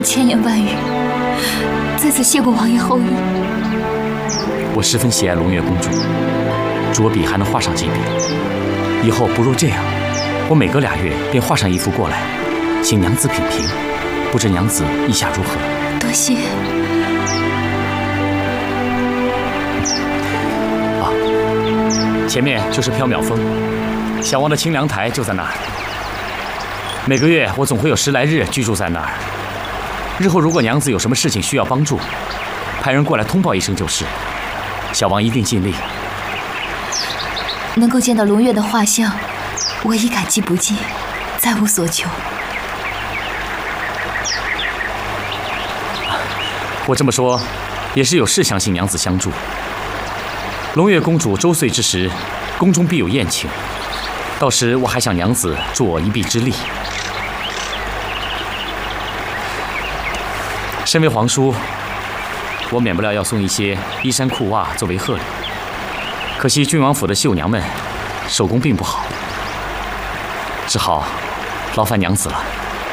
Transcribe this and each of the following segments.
千言万语，在此谢过王爷厚意。 我十分喜爱胧月公主，着笔还能画上几笔。以后不如这样，我每隔2月便画上一幅过来，请娘子品评，不知娘子意下如何？ 多谢。 前面就是缥缈峰，小王的清凉台就在那儿。每个月我总会有10来日居住在那儿。日后如果娘子有什么事情需要帮助，派人过来通报一声就是。小王一定尽力。 能够见到胧月的画像，我已感激不尽，再无所求。 我这么说，也是有事相信娘子相助。胧月公主周岁之时，宫中必有宴请，到时我还想娘子助我一臂之力。身为皇叔，我免不了要送一些衣衫裤袜作为贺礼。可惜郡王府的绣娘们手工并不好，只好劳烦娘子了。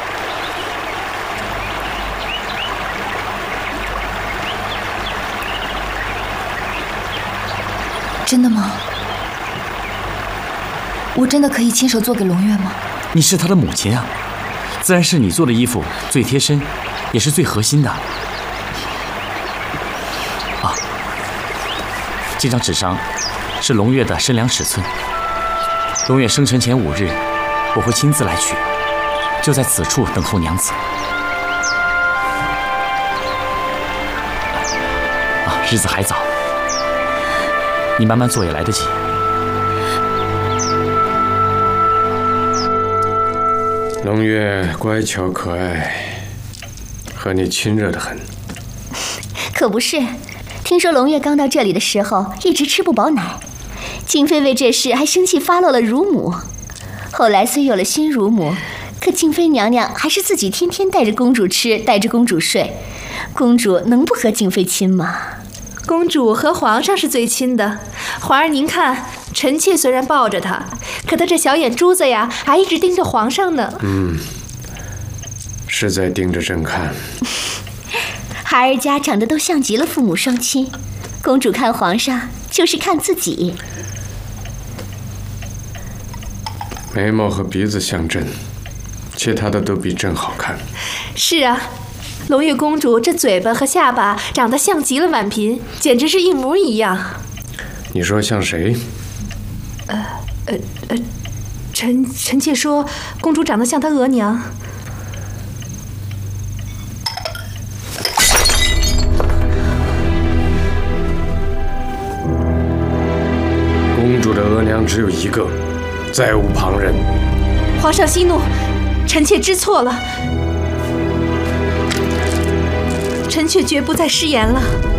真的吗？我真的可以亲手做给胧月吗？ 你是她的母亲啊，自然是你做的衣服最贴身，也是最核心的。啊，这张纸上是胧月的身量尺寸。胧月生辰前5日，我会亲自来取，就在此处等候娘子。日子还早。你慢慢做也来得及。 胧月乖巧可爱，和你亲热得很。 可不是，听说胧月刚到这里的时候一直吃不饱奶，静妃为这事还生气发落了乳母。后来虽有了新乳母，可静妃娘娘还是自己天天带着公主吃，带着公主睡。公主能不和静妃亲吗？ 公主和皇上是最亲的，皇儿您看，臣妾虽然抱着她，可她这小眼珠子呀，还一直盯着皇上呢。 是在盯着朕看。 孩儿家长得都像极了父母双亲，公主看皇上就是看自己。 眉毛和鼻子像朕，其他的都比朕好看。 是啊。胧月公主这嘴巴和下巴长得像极了婉嫔，简直是一模一样。 你说像谁？ 臣妾说公主长得像她额娘。 公主的额娘只有一个，再无旁人。 皇上息怒，臣妾知错了。臣妾绝不再失言了。